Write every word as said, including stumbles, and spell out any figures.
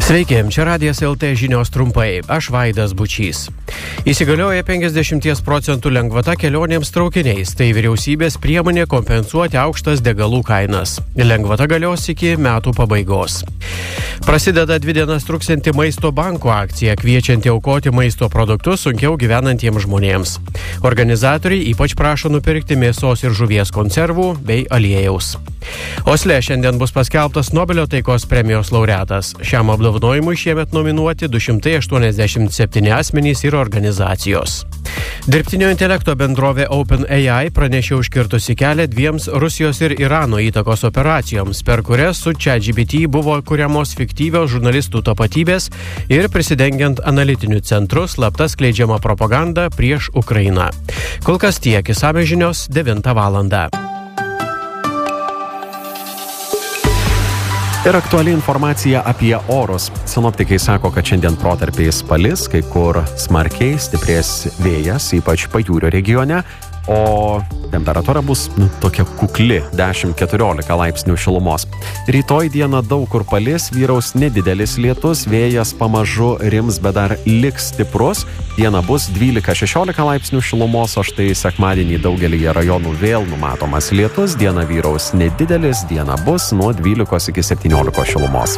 Sveiki, čia Radijas L T žinios trumpai. Aš Vaidas Bučys. Įsigalioja penkiasdešimt procentų lengvata kelionėms traukiniais. Tai vyriausybės priemonė kompensuoti aukštas degalų kainas. Lengvata galios iki metų pabaigos. Prasideda dvi dienas truksianti maisto banko akcija, kviečianti aukoti maisto produktus sunkiau gyvenantiems žmonėms. Organizatoriai ypač prašo nupirkti mėsos ir žuvies konservų bei aliejaus. Osle šiandien bus paskelbtas Nobelio taikos premijos laureatas. Šiam apdovanojimui šiemet nominuoti du šimtai aštuoniasdešimt septyni asmenys ir organizacijos. Dirbtinio intelekto bendrovė OpenAI pranešė užkirtusi kelią dviems Rusijos ir Irano įtakos operacijoms, per kurias su ChatGPT buvo kuriamos fiktyvios žurnalistų tapatybės ir prisidengiant analitiniu centru slapta skleidžiama propaganda prieš Ukrainą. Kol kas tiek, išsamios žinios devintą valandą. Ir aktuali informacija apie orus. Sinoptikai sako, kad šiandien protarpiais palis, kai kur smarkiai stiprės vėjas, ypač pajūrio regione, o temperatūra bus nu, tokia kukli - dešimt keturiolika laipsnių šilumos. Rytoj dieną daug kur palis, vyraus nedidelis lietus, vėjas pamažu rims, bet dar liks stiprus. Diena bus dvylika šešiolika laipsnių šilumos, o štai sekmadienį daugelyje rajonų vėl numatomas lietus, diena vyraus nedidelis, diena bus nuo dvylikos iki septyniolikos šilumos.